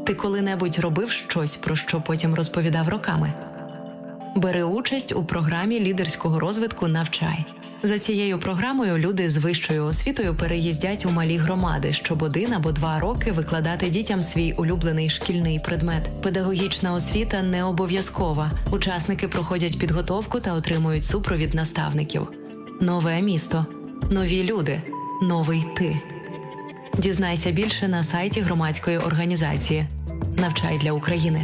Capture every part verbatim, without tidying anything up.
Ти коли-небудь робив щось, про що потім розповідав роками? Бери участь у програмі лідерського розвитку «Навчай». За цією програмою люди з вищою освітою переїздять у малі громади, щоб один або два роки викладати дітям свій улюблений шкільний предмет. Педагогічна освіта не обов'язкова. Учасники проходять підготовку та отримують супровід наставників. Нове місто. Нові люди. Новий ти. Дізнайся більше на сайті громадської організації «Навчай для України».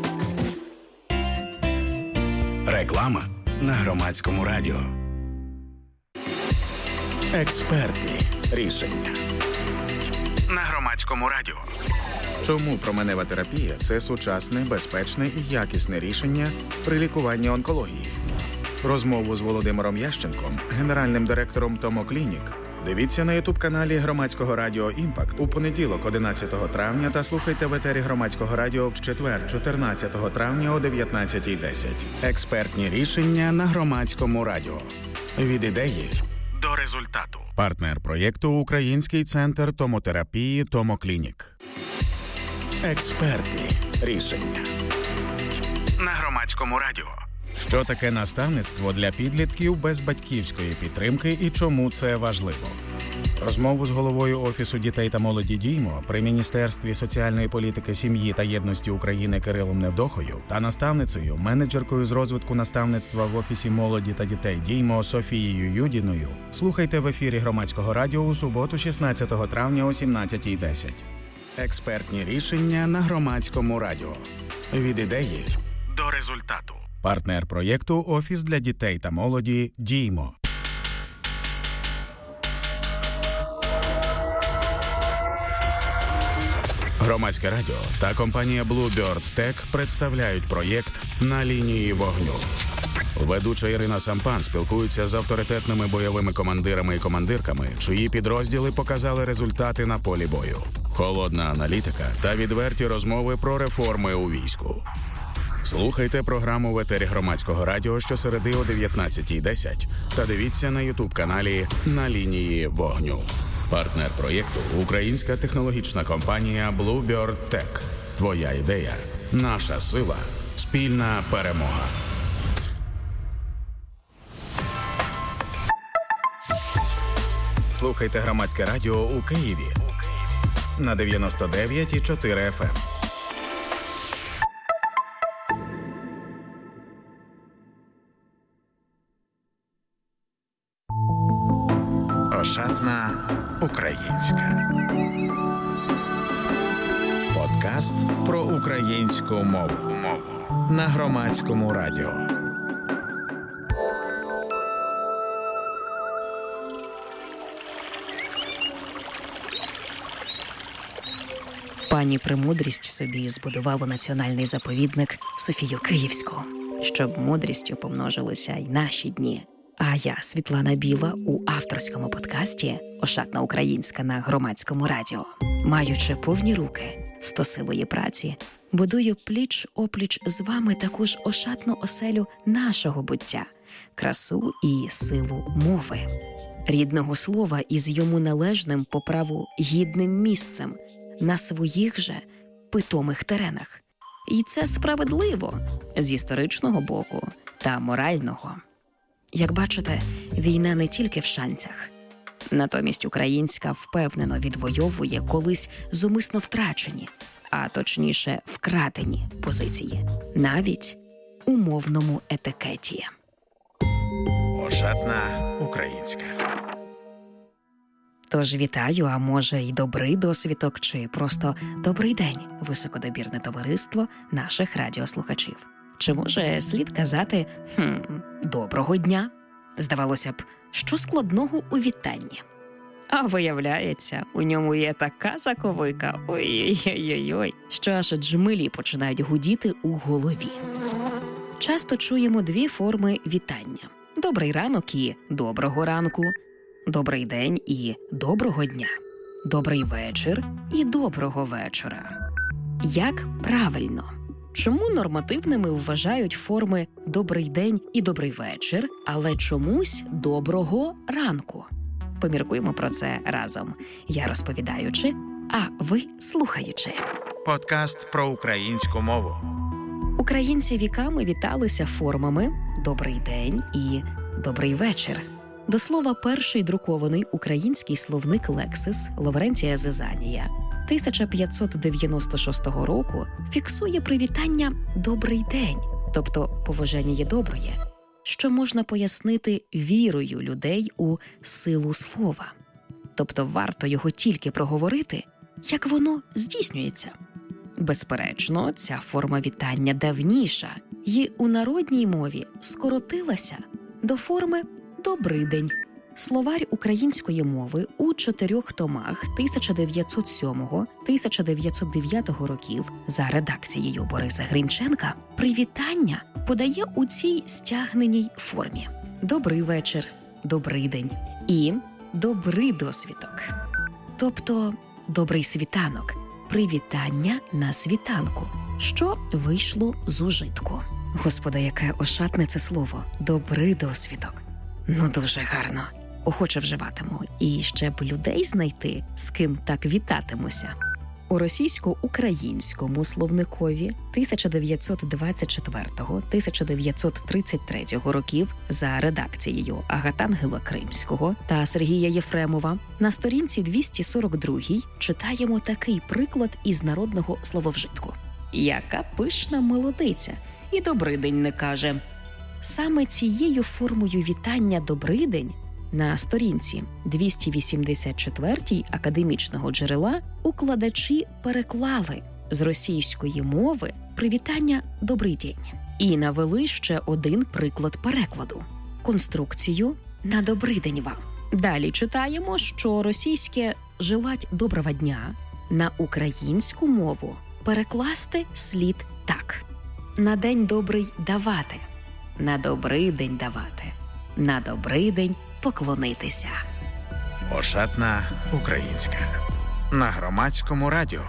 Реклама на Громадському радіо. Експертні рішення на Громадському радіо. Чому променева терапія – це сучасне, безпечне і якісне рішення при лікуванні онкології? Розмову з Володимиром Ященком, генеральним директором Томоклінік, дивіться на ютуб-каналі Громадського радіо «Імпакт» у понеділок одинадцятого травня та слухайте в етері Громадського радіо в четвер чотирнадцятого травня о дев'ятнадцятій десять. Експертні рішення на Громадському радіо. Від ідеї До результату. Партнер проєкту – Український центр томотерапії «Томоклінік». Експертні рішення на Громадському радіо. Що таке наставництво для підлітків без батьківської підтримки і чому це важливо? Розмову з головою Офісу дітей та молоді «Діймо» при Міністерстві соціальної політики, сім'ї та єдності України Кирилом Невдохою та наставницею, менеджеркою з розвитку наставництва в Офісі молоді та дітей «Діймо» Софією Юдіною слухайте в ефірі Громадського радіо у суботу шістнадцятого травня о сімнадцятій десять. Експертні рішення на Громадському радіо. Від ідеї До результату. Партнер проєкту – Офіс для дітей та молоді «Діймо». Громадське радіо та компанія Bluebird Tech представляють проєкт «На лінії вогню». Ведуча Ірина Сампан спілкується з авторитетними бойовими командирами і командирками, чиї підрозділи показали результати на полі бою. Холодна аналітика та відверті розмови про реформи у війську. Слухайте програму в етері Громадського радіо щосереди о дев'ятнадцятій десять та дивіться на ютуб-каналі «На лінії вогню». Партнер проєкту – українська технологічна компанія Bluebird Tech. Твоя ідея – наша сила, спільна перемога. Слухайте Громадське радіо у Києві на дев'яносто дев'ять і чотири еф ем. Ошатна українська. Подкаст про українську мову на Громадському радіо. Пані Премудрість собі збудувала національний заповідник Софію Київську, щоб мудрістю помножилися й наші дні. А я, Світлана Біла, у авторському подкасті «Ошатна українська» на Громадському радіо, маючи повні руки стосилої праці, будую пліч-опліч з вами таку ж ошатну оселю нашого буття, красу і силу мови, рідного слова із йому належним по праву гідним місцем на своїх же питомих теренах. І це справедливо з історичного боку та морального. Як бачите, війна не тільки в шанцях. Натомість українська впевнено відвоює колись зумисно втрачені, а точніше вкрадені позиції, навіть у мовному етикеті. Ошатна українська. Тож вітаю, а може й добрий досвідок, чи просто добрий день, високодобірне товариство наших радіослухачів. Чи може слід казати хм, «доброго дня»? Здавалося б, що складного у вітанні? А виявляється, у ньому є така заковика, ой-ой-ой-ой, що аж джмелі починають гудіти у голові. Часто чуємо дві форми вітання. Добрий ранок і доброго ранку, добрий день і доброго дня, добрий вечір і доброго вечора. Як правильно? Чому нормативними вважають форми «добрий день» і «добрий вечір», але чомусь «доброго ранку»? Поміркуємо про це разом. Я розповідаючи, а ви слухаючи. Подкаст про українську мову. Українці віками віталися формами «добрий день» і «добрий вечір». До слова, перший друкований український словник «Лексис» Лаврентія Зизанія тисяча п'ятсот дев'яносто шостого року фіксує привітання «добрий день», тобто «поважання доброє», що можна пояснити вірою людей у силу слова. Тобто варто його тільки проговорити, як воно здійснюється. Безперечно, ця форма вітання давніша і у народній мові скоротилася до форми «добрий день». Словарь української мови у чотирьох томах тисяча дев'ятсот сьомого - тисяча дев'ятсот дев'ятого років за редакцією Бориса Гринченка привітання подає у цій стягненій формі. «Добрий вечір», «добрий день» і «добрий досвіток». Тобто «добрий світанок», привітання на світанку, що вийшло з ужитку. Господи, яке ошатне це слово «добрий досвідок». Ну, дуже гарно. Охоче вживатиму. І ще б людей знайти, з ким так вітатимуся. У російсько-українському словникові тисяча дев'ятсот двадцять четвертого - тисяча дев'ятсот тридцять третього років за редакцією Агатангела Кримського та Сергія Єфремова на сторінці двісті сорок другій читаємо такий приклад із народного слововжитку. «Яка пишна молодиця, і добрий день не каже». Саме цією формою вітання «добрий день» на сторінці двісті вісімдесят четвертій академічного джерела укладачі переклали з російської мови привітання «добрий день» і навели ще один приклад перекладу – конструкцію «на добрий день вам». Далі читаємо, що російське «желать доброго дня» на українську мову перекласти слід так: «на день добрий давати», «на добрий день давати», «на добрий день поклонитися». Ошатна українська. На Громадському радіо.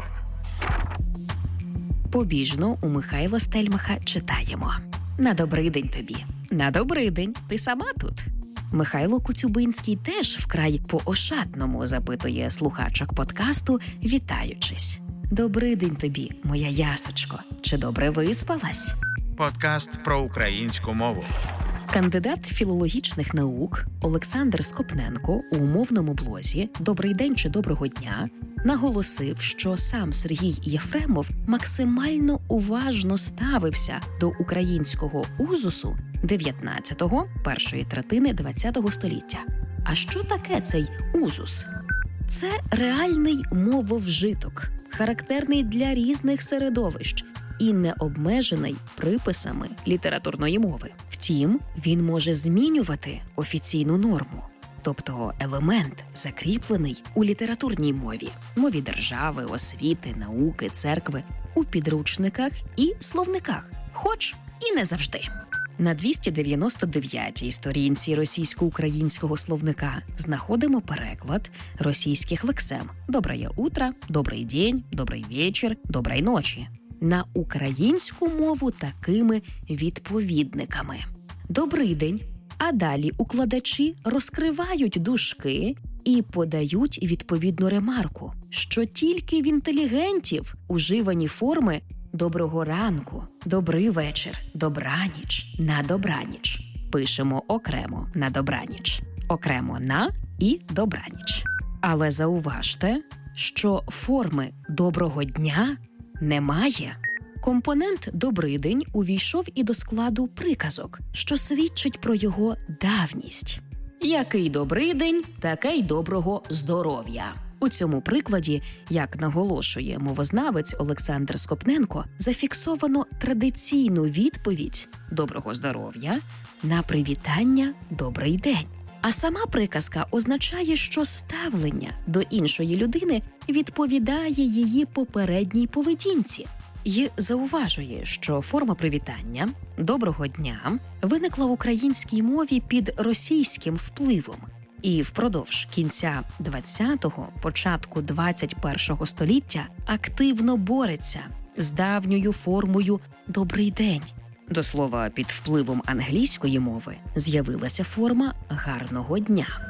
Побіжно у Михайла Стельмаха читаємо: «На добрий день тобі». «На добрий день, ти сама тут». Михайло Коцюбинський теж вкрай по-ошатному запитує слухачок подкасту, вітаючись: «Добрий день тобі, моя ясочко, чи добре виспалась?» Подкаст про українську мову. Кандидат філологічних наук Олександр Скопненко у мовному блозі «Добрий день» чи «Доброго дня» наголосив, що сам Сергій Єфремов максимально уважно ставився до українського узусу дев'ятнадцятого - першої третини ХХ століття. А що таке цей узус? Це реальний мововжиток, характерний для різних середовищ і не обмежений приписами літературної мови. Втім, він може змінювати офіційну норму, тобто елемент, закріплений у літературній мові, мові держави, освіти, науки, церкви, у підручниках і словниках, хоч і не завжди. На двісті дев'яносто дев'ятій сторінці російсько-українського словника знаходимо переклад російських лексем «Доброе утро», «Добрий день», «Добрий вечір», «Доброї ночі» на українську мову такими відповідниками. «Добрий день», а далі укладачі розкривають дужки і подають відповідну ремарку, що тільки в інтелігентів уживані форми «доброго ранку», «добрий вечір», «добраніч», «на добраніч». Пишемо окремо «на добраніч», окремо «на» і «добраніч». Але зауважте, що форми «доброго дня» немає. Компонент «добрий день» увійшов і до складу приказок, що свідчить про його давність. Який добрий день, таке й доброго здоров'я. У цьому прикладі, як наголошує мовознавець Олександр Скопненко, зафіксовано традиційну відповідь «доброго здоров'я» на привітання «добрий день». А сама приказка означає, що ставлення до іншої людини відповідає її попередній поведінці. І зауважує, що форма привітання «доброго дня» виникла в українській мові під російським впливом і впродовж кінця ХХ, початку двадцять першого століття активно бореться з давньою формою «добрий день». До слова, під впливом англійської мови з'явилася форма «гарного дня».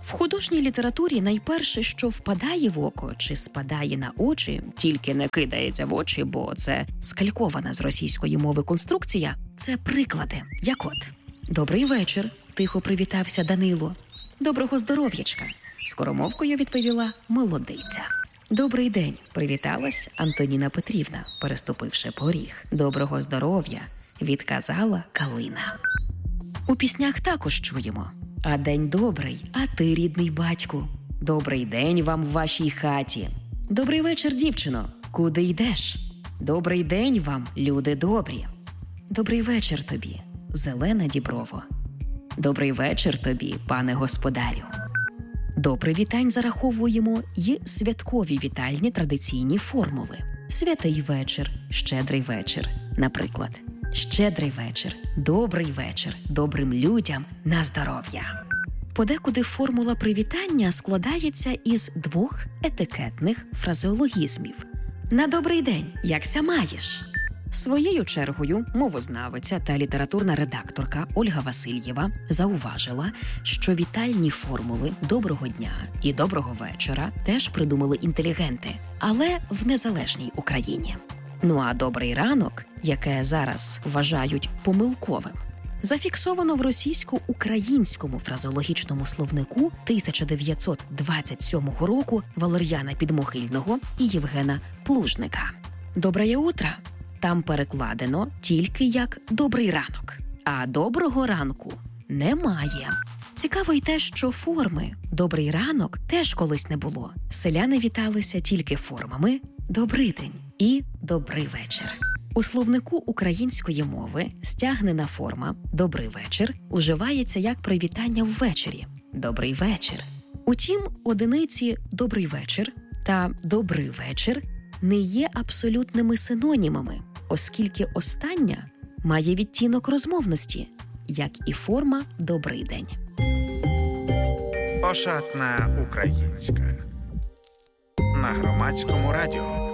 В художній літературі найперше, що впадає в око чи спадає на очі, тільки не кидається в очі, бо це скалькована з російської мови конструкція, це приклади, як от «Добрий вечір», тихо привітався Данило. «Доброго здоров'ячка», скоромовкою відповіла молодиця. «Добрий день», привіталась Антоніна Петрівна, переступивши поріг. «Доброго здоров'я», відказала Калина. У піснях також чуємо: «А день добрий, а ти, рідний батьку. Добрий день вам в вашій хаті. Добрий вечір, дівчино, куди йдеш? Добрий день вам, люди добрі. Добрий вечір тобі, зелена діброво. Добрий вечір тобі, пане господарю». До привітань зараховуємо й святкові вітальні традиційні формули. Святий вечір, щедрий вечір, наприклад. Щедрий вечір, добрий вечір, добрим людям на здоров'я. Подекуди формула привітання складається із двох етикетних фразеологізмів. «На добрий день, якся маєш?» Своєю чергою мовознавиця та літературна редакторка Ольга Васильєва зауважила, що вітальні формули «доброго дня» і «доброго вечора» теж придумали інтелігенти, але в незалежній Україні. Ну а «добрий ранок», яке зараз вважають помилковим, зафіксовано в російсько-українському фразеологічному словнику тисяча дев'ятсот двадцять сьомого року Валер'яна Підмогильного і Євгена Плужника. «Доброе утро» там перекладено тільки як «добрий ранок», а «доброго ранку» немає. Цікаво й те, що форми «добрий ранок» теж колись не було. Селяни віталися тільки формами «добрий день» і «добрий вечір». У словнику української мови стягнена форма «добрий вечір» уживається як привітання ввечері «добрий вечір». Утім, одиниці «добрий вечір» та «добрий вечір» не є абсолютними синонімами, оскільки остання має відтінок розмовності, як і форма «добрий день». Ошатна українська. На Громадському радіо.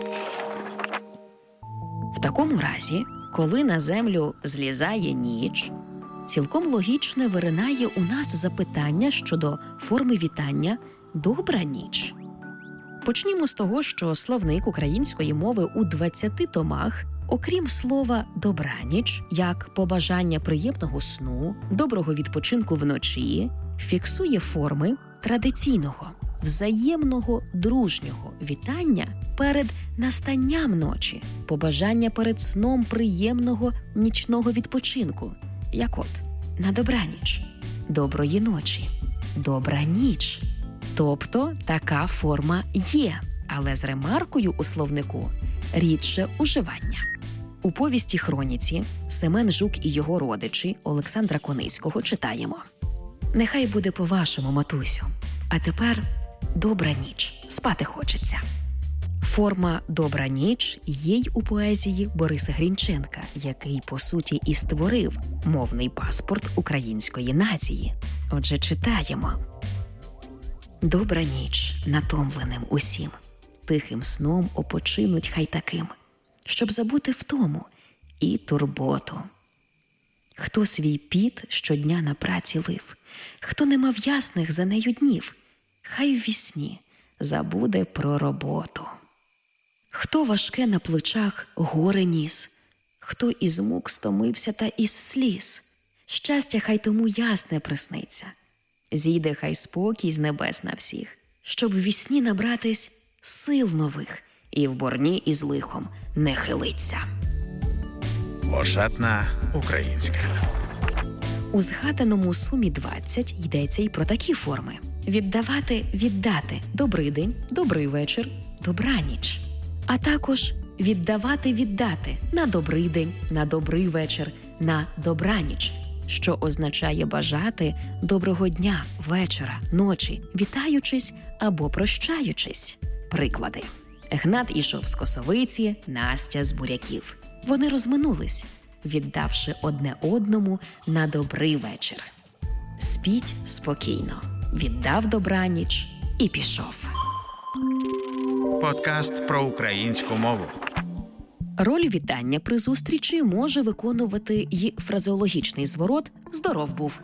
В такому разі, коли на землю злізає ніч, цілком логічне виринає у нас запитання щодо форми вітання «добра ніч». Почнімо з того, що словник української мови у двадцяти томах, окрім слова «добраніч», як побажання приємного сну, доброго відпочинку вночі, фіксує форми традиційного, взаємного, дружнього вітання перед настанням ночі, побажання перед сном приємного нічного відпочинку, як от «на добраніч», «доброї ночі», «добра ніч». Тобто така форма є, але з ремаркою у словнику рідше уживання. У повісті «Хроніці» Семен Жук і його родичі Олександра Кониського читаємо: «Нехай буде по-вашому, матусю, а тепер добра ніч, спати хочеться». Форма «добра ніч» є й у поезії Бориса Грінченка, який, по суті, і створив мовний паспорт української нації. Отже, читаємо: «Добра ніч натомленим усім, тихим сном опочинуть хай таким, щоб забути втому і турботу. Хто свій піт щодня на праці лив, хто не мав ясних за нею днів, хай ввісні забуде про роботу. Хто важке на плечах горе ніс, хто із мук стомився та із сліз, щастя хай тому ясне присниться. Зійде хай спокій з небес на всіх, щоб ввісні набратись сил нових і в борні із лихом не хилиться». Ошатна українська. У згаданому сумі двадцять йдеться й про такі форми: віддавати, віддати, добрий день, добрий вечір, добраніч. А також віддавати, віддати на добрий день, на добрий вечір, на добраніч, що означає бажати доброго дня, вечора, ночі, вітаючись або прощаючись. Приклади. Гнат ішов з косовиці, Настя з буряків. Вони розминулись, віддавши одне одному на добрий вечір. Спіть спокійно, віддав добраніч і пішов. Подкаст про українську мову. Роль вітання при зустрічі може виконувати й фразеологічний зворот «здоров був».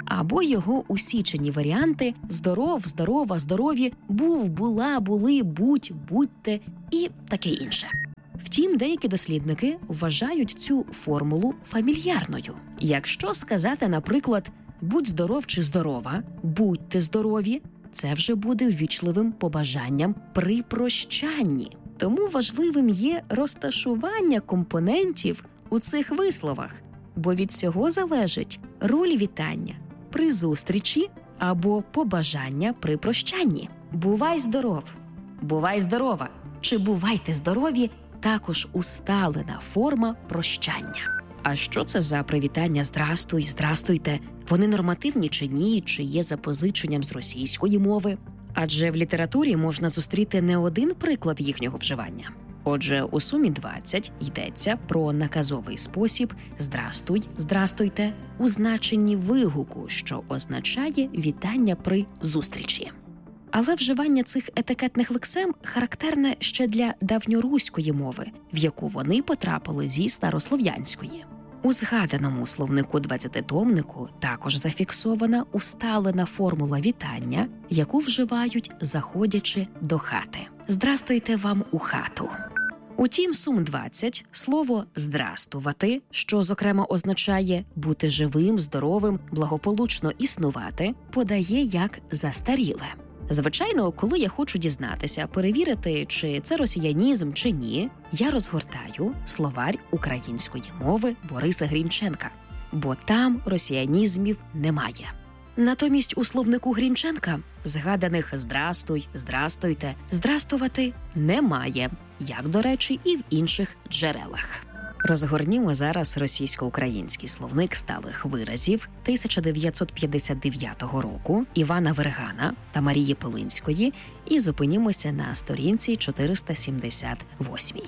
або його усічені варіанти «здоров», «здорова», «здорові», «був», «була», «були», «будь», «будьте» і таке інше. Втім, деякі дослідники вважають цю формулу фамільярною. Якщо сказати, наприклад, «будь здоров» чи «здорова», «будьте здорові», це вже буде ввічливим побажанням при прощанні. Тому важливим є розташування компонентів у цих висловах, бо від цього залежить роль вітання при зустрічі або побажання при прощанні. «Бувай здоров», «бувай здорова» чи «бувайте здорові» – також усталена форма прощання. А що це за привітання «здрастуй», «здрастуйте»? Вони нормативні чи ні, чи є запозиченням з російської мови? Адже в літературі можна зустріти не один приклад їхнього вживання. Отже, у сумі двадцять йдеться про наказовий спосіб «здрастуй», «здрастуйте» у значенні вигуку, що означає вітання при зустрічі. Але вживання цих етикетних лексем характерне ще для давньоруської мови, в яку вони потрапили зі старослов'янської. У згаданому словнику двадцятитомнику також зафіксована усталена формула вітання, яку вживають, заходячи до хати. «Здрастуйте вам у хату». Утім, сум двадцять слово «здрастувати», що, зокрема, означає бути живим, здоровим, благополучно існувати, подає як застаріле. Звичайно, коли я хочу дізнатися, перевірити, чи це росіянізм, чи ні, я розгортаю словарь української мови Бориса Грінченка, бо там росіянізмів немає. Натомість у словнику Грінченка згаданих «здрастуй», «здрастуйте», «здрастувати» немає, як, до речі, і в інших джерелах. Розгорнімо зараз російсько-український словник сталих виразів тисяча дев'ятсот п'ятдесят дев'ятого року Івана Вергана та Марії Пилинської і зупинімося на сторінці чотириста сімдесят восьмій.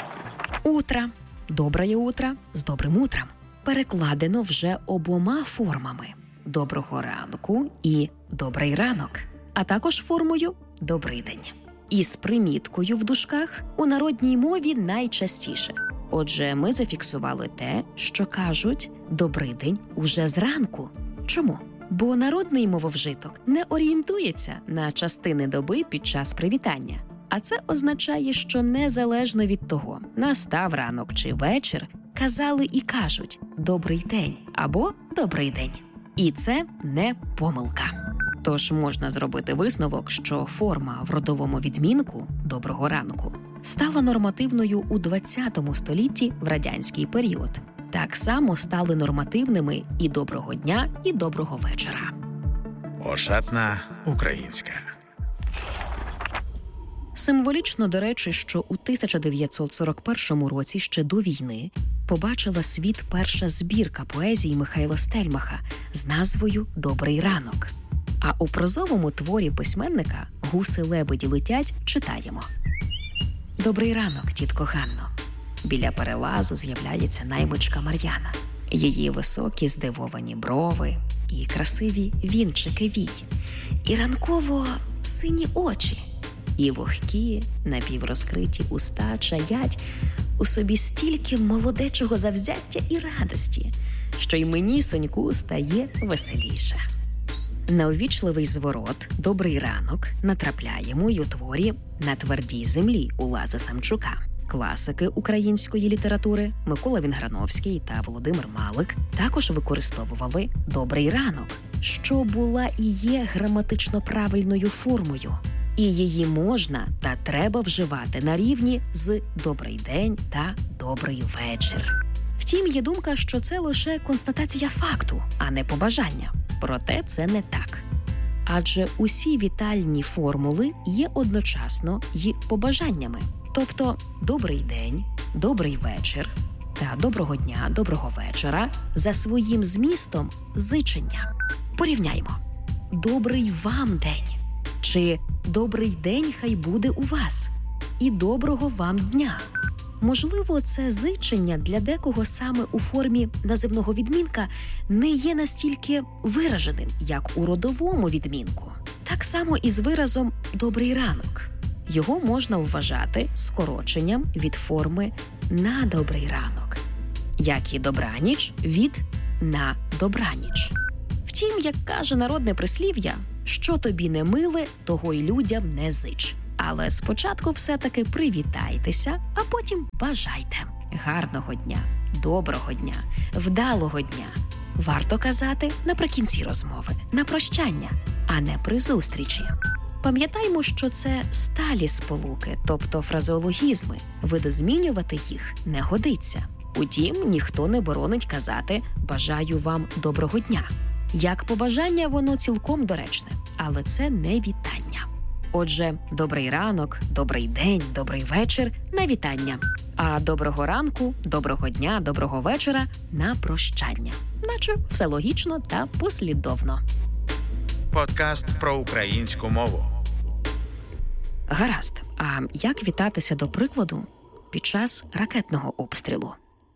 Утра, доброе утро з добрим утром перекладено вже обома формами «доброго ранку» і «добрий ранок», а також формою «добрий день». Із приміткою в дужках у народній мові найчастіше. Отже, ми зафіксували те, що кажуть «добрий день» уже зранку. Чому? Бо народний мововжиток не орієнтується на частини доби під час привітання. А це означає, що незалежно від того, настав ранок чи вечір, казали і кажуть «добрий день» або «добрий день». І це не помилка. Тож можна зробити висновок, що форма в родовому відмінку «доброго ранку» стала нормативною у двадцятому столітті в радянський період. Так само стали нормативними і «доброго дня», і «доброго вечора». Ошатна українська. Символічно, до речі, що у тисяча дев'ятсот сорок першому році, ще до війни, побачила світ перша збірка поезії Михайла Стельмаха з назвою «Добрий ранок». А у прозовому творі письменника «Гуси-лебеді летять» читаємо: «Добрий ранок, тітко Ганно». Біля перелазу з'являється наймичка Мар'яна. Її високі здивовані брови і красиві вінчики вій, і ранково сині очі, і вогкі, напіврозкриті уста чаять у собі стільки молодечого завзяття і радості, що й мені, Соньку, стає веселіше. На увічливий зворот «Добрий ранок» натрапляємо й у творі «На твердій землі» Улаза Самчука. Класики української літератури Микола Вінграновський та Володимир Малик також використовували «добрий ранок», що була і є граматично правильною формою. І її можна та треба вживати на рівні з «добрий день» та «добрий вечір». Втім, є думка, що це лише констатація факту, а не побажання. Проте це не так. Адже усі вітальні формули є одночасно й побажаннями. Тобто «добрий день», «добрий вечір» та «доброго дня», «доброго вечора» за своїм змістом зичення. Порівняймо. «Добрий вам день» чи «добрий день хай буде у вас» і «доброго вам дня». Можливо, це зичення для декого саме у формі називного відмінка не є настільки вираженим, як у родовому відмінку. Так само і з виразом «добрий ранок». Його можна вважати скороченням від форми «на добрий ранок», як і добраніч від «на добраніч». Втім, як каже народне прислів'я, що тобі не миле, того й людям не зич. Але спочатку все-таки привітайтеся, а потім бажайте. Гарного дня, доброго дня, вдалого дня. Варто казати наприкінці розмови, на прощання, а не при зустрічі. Пам'ятаймо, що це сталі сполуки, тобто фразеологізми. Видозмінювати їх не годиться. Утім, ніхто не боронить казати «бажаю вам доброго дня». Як побажання, воно цілком доречне, але це не вітання. Отже, добрий ранок, добрий день, добрий вечір – на вітання. А доброго ранку, доброго дня, доброго вечора – на прощання. Наче все логічно та послідовно. Подкаст про українську мову. Гаразд. А як вітатися, до прикладу, під час ракетного обстрілу?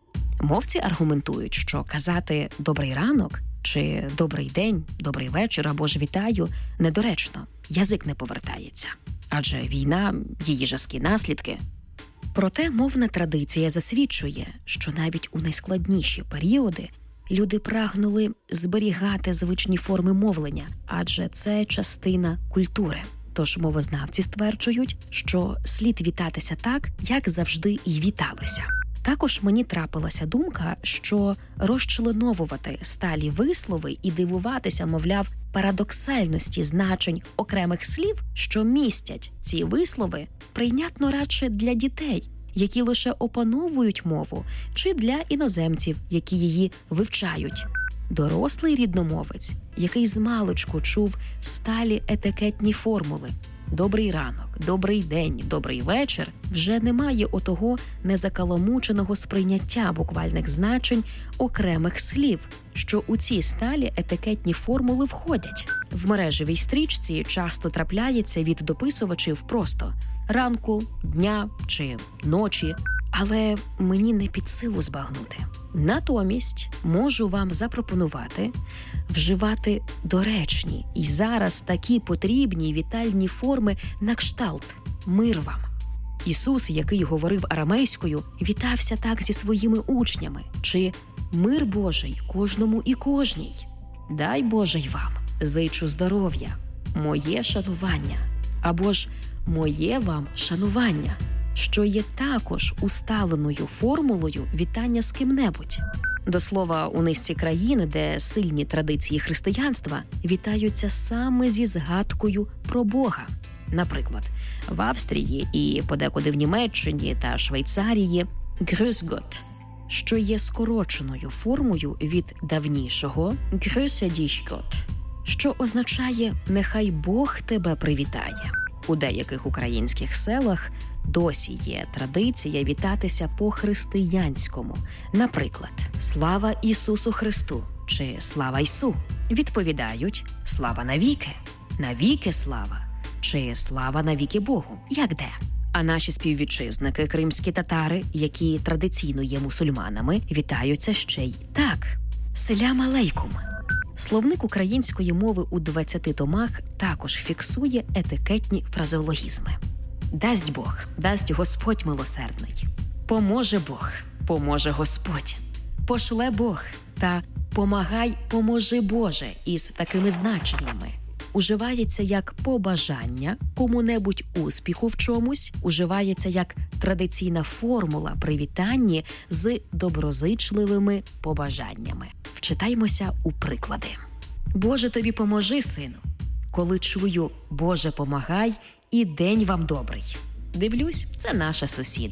Мовці аргументують, що казати «добрий ранок» чи «добрий день», «добрий вечір» або ж «вітаю» недоречно. Язик не повертається. Адже війна, її жорсткі наслідки. Проте мовна традиція засвідчує, що навіть у найскладніші періоди люди прагнули зберігати звичні форми мовлення, адже це частина культури. Тож мовознавці стверджують, що слід вітатися так, як завжди і віталися. Також мені трапилася думка, що розчленовувати сталі вислови і дивуватися, мовляв, парадоксальності значень окремих слів, що містять ці вислови, прийнятно радше для дітей, які лише опановують мову, чи для іноземців, які її вивчають. Дорослий рідномовець, який змалечку чув сталі етикетні формули «добрий ранок», «добрий день», «добрий вечір», вже не має отого незакаламученого сприйняття буквальних значень окремих слів, що у ці сталі етикетні формули входять. В мережевій стрічці часто трапляється від дописувачів просто «ранку», «дня» чи «ночі», але мені не під силу збагнути. Натомість можу вам запропонувати вживати доречні і зараз такі потрібні вітальні форми на кшталт «мир вам». Ісус, який говорив арамейською, вітався так зі своїми учнями, чи «мир Божий кожному і кожній». «Дай Боже й вам, зичу здоров'я, моє шанування» або ж «моє вам шанування», що є також усталеною формулою вітання з ким-небудь. До слова, у низці країн, де сильні традиції християнства, вітаються саме зі згадкою про Бога. Наприклад, в Австрії і подекуди в Німеччині та Швейцарії «Grüß Gott», що є скороченою формою від давнішого «Grüße dich Gott», що означає «нехай Бог тебе привітає». У деяких українських селах досі є традиція вітатися по-християнському. Наприклад, «Слава Ісусу Христу» чи «Слава Ісу». Відповідають «Слава навіки», «Навіки слава» чи «Слава навіки Богу», як де. А наші співвітчизники, кримські татари, які традиційно є мусульманами, вітаються ще й так «Селям алейкум». Словник української мови у двадцяти томах також фіксує етикетні фразеологізми. «Дасть Бог, дасть Господь милосердний», «поможе Бог, поможе Господь», «пошле Бог» та «помагай, поможи Боже» із такими значеннями. Уживається як побажання кому-небудь успіху в чомусь, уживається як традиційна формула при вітанні з доброзичливими побажаннями. Вчитаймося у приклади. «Боже тобі поможи, сину, коли чую «Боже помагай» і «День вам добрий». Дивлюсь, це наша сусіда.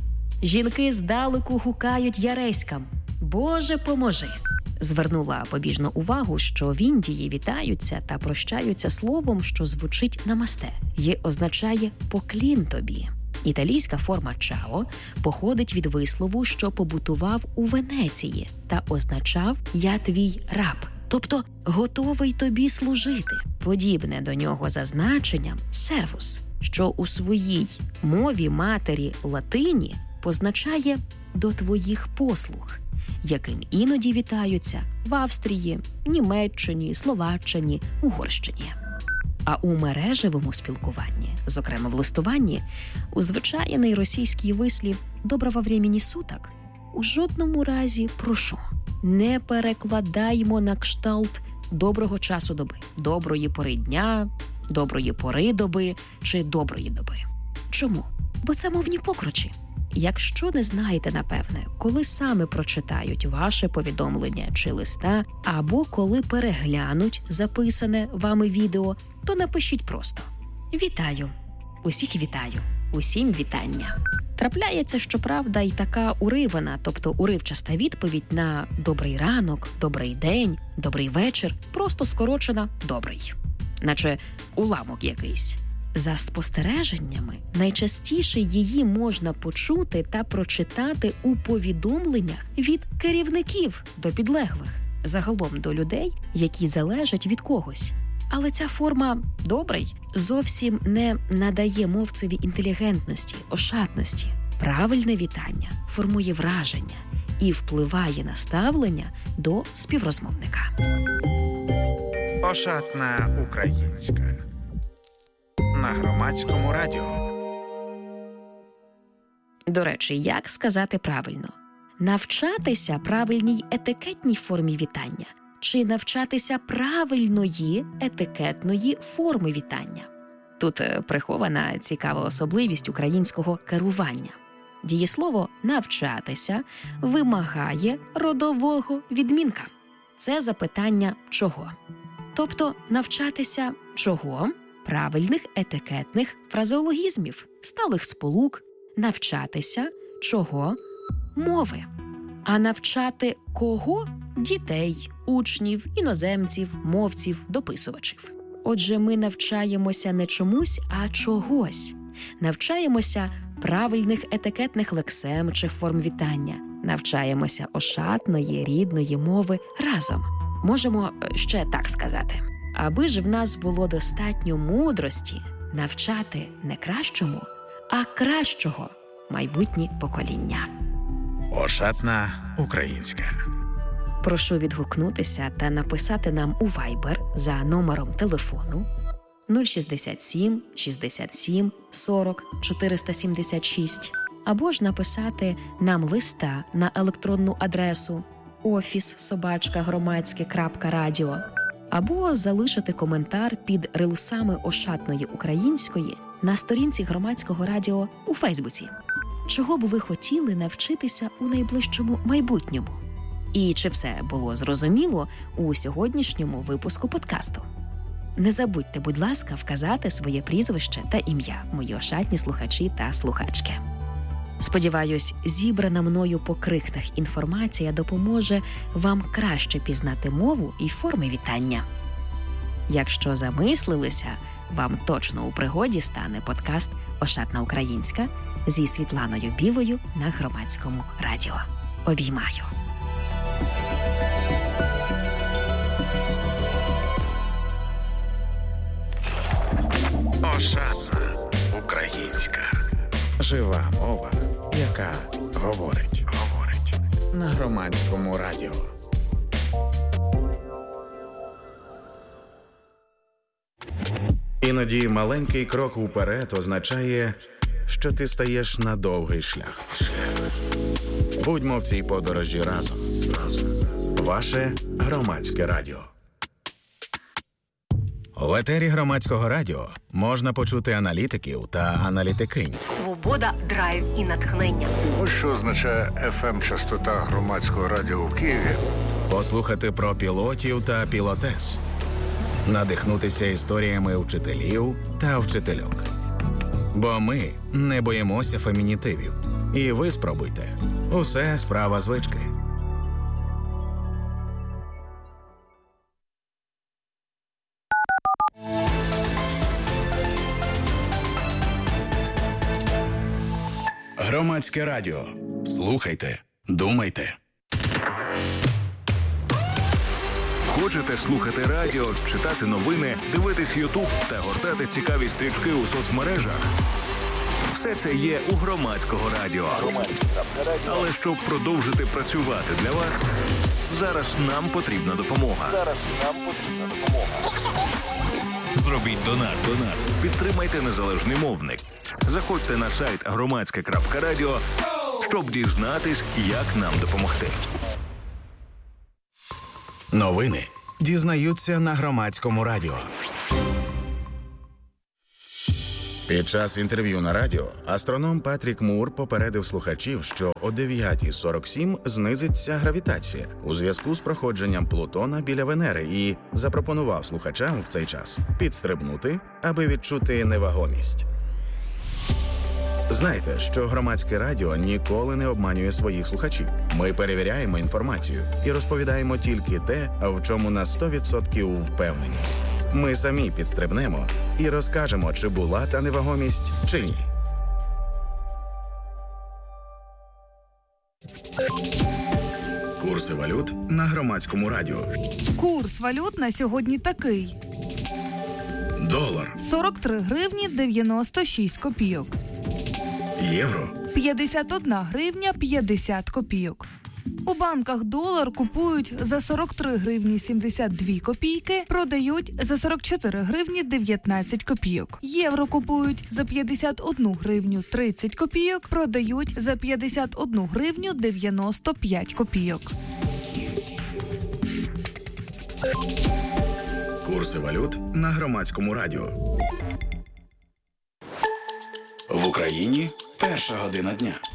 Жінки здалеку гукають яреськам «Боже поможи». Звернула побіжну увагу, що в Індії вітаються та прощаються словом, що звучить намасте, і означає «поклін тобі». Італійська форма «чао» походить від вислову, що побутував у Венеції та означав «я твій раб», тобто «готовий тобі служити». Подібне до нього за значенням «сервус», що у своїй мові матері латині позначає «до твоїх послуг», яким іноді вітаються в Австрії, Німеччині, Словаччині, Угорщині. А у мережевому спілкуванні, зокрема в листуванні, узвичайний російський вислів «доброго времени суток» у жодному разі, прошу, не перекладаймо на кшталт доброго часу доби, доброї пори дня, доброї пори доби чи доброї доби. Чому? Бо це мовні покручі. Якщо не знаєте, напевне, коли саме прочитають ваше повідомлення чи листа, або коли переглянуть записане вами відео, то напишіть просто «Вітаю! Усіх вітаю! Усім вітання!». Трапляється, щоправда, і така уривана, тобто уривчаста відповідь на «добрий ранок», «добрий день», «добрий вечір», просто скорочена «добрий». Наче уламок якийсь. За спостереженнями, найчастіше її можна почути та прочитати у повідомленнях від керівників до підлеглих, загалом до людей, які залежать від когось. Але ця форма «добрий» зовсім не надає мовцеві інтелігентності, ошатності. Правильне вітання формує враження і впливає на ставлення до співрозмовника. Ошатна українська. На Громадському радіо. До речі, як сказати правильно? Навчатися правильній етикетній формі вітання чи навчатися правильної етикетної форми вітання? Тут прихована цікава особливість українського керування. Дієслово «навчатися» вимагає родового відмінка. Це запитання «чого?». Тобто навчатися чого? Правильних етикетних фразеологізмів, сталих сполук, навчатися чого? Мови. А навчати кого? Дітей, учнів, іноземців, мовців, дописувачів. Отже, ми навчаємося не чомусь, а чогось. Навчаємося правильних етикетних лексем чи форм вітання. Навчаємося ошатної, рідної мови разом. Можемо ще так сказати. Аби ж в нас було достатньо мудрості навчати не кращому, а кращого майбутні покоління. Ошатна українська. Прошу відгукнутися та написати нам у Viber за номером телефону нуль шістдесят сім шістдесят сім сорок чотириста сімдесят шість або ж написати нам листа на електронну адресу офіс собачка громадське крапка радіо або залишити коментар під рилсами Ошатної української на сторінці Громадського радіо у Фейсбуці. Чого б ви хотіли навчитися у найближчому майбутньому? І чи все було зрозуміло у сьогоднішньому випуску подкасту? Не забудьте, будь ласка, вказати своє прізвище та ім'я, мої ошатні слухачі та слухачки. Сподіваюсь, зібрана мною по крихтах інформація допоможе вам краще пізнати мову і форми вітання. Якщо замислилися, вам точно у пригоді стане подкаст «Ошатна українська» зі Світланою Білою на Громадському радіо. Обіймаю! Ошатна українська. Жива мова, яка говорить. Говорить. На Громадському радіо. Іноді маленький крок уперед означає, що ти стаєш на довгий шлях. Будьмо в цій подорожі разом. Ваше Громадське радіо. В етері Громадського радіо можна почути аналітиків та аналітикинь. Свобода, драйв і натхнення. Ось що означає еф ем-частота Громадського радіо в Києві. Послухати про пілотів та пілотес. Надихнутися історіями вчителів та вчительок. Бо ми не боїмося фемінітивів. І ви спробуйте. Усе справа звички. Громадське радіо. Слухайте, думайте. Хочете слухати радіо, читати новини, дивитись Ютуб та гортати цікаві стрічки у соцмережах? Все це є у Громадського радіо. Але щоб продовжити працювати для вас, зараз нам потрібна допомога. Зараз нам потрібна допомога. Зробіть донат. Донат. Підтримайте незалежний мовник. Заходьте на сайт громадське крапка радіо, щоб дізнатись, як нам допомогти. Новини дізнаються на Громадському радіо. Під час інтерв'ю на радіо астроном Патрік Мур попередив слухачів, що о дев'ята сорок сім знизиться гравітація у зв'язку з проходженням Плутона біля Венери і запропонував слухачам в цей час підстрибнути, аби відчути невагомість. Знайте, що Громадське радіо ніколи не обманює своїх слухачів. Ми перевіряємо інформацію і розповідаємо тільки те, в чому на сто відсотків впевнені. Ми самі підстрибнемо і розкажемо, чи була та невагомість, чи ні. Курси валют на Громадському радіо. Курс валют на сьогодні такий. Долар. сорок три гривні дев'яносто шість копійок. Євро. п'ятдесят одна гривня п'ятдесят копійок. У банках долар купують за сорок три гривні сімдесят дві копійки, продають за сорок чотири гривні дев'ятнадцять копійок. Євро купують за п'ятдесят одну гривню тридцять копійок, продають за п'ятдесят одну гривню дев'яносто п'ять копійок. Курси валют на Громадському радіо. В Україні перша година дня.